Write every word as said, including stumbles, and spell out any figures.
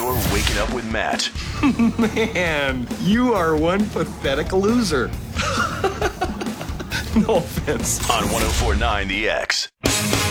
You're Waking Up with Matt. Man, you are one pathetic loser. No offense. On one oh four point nine The X.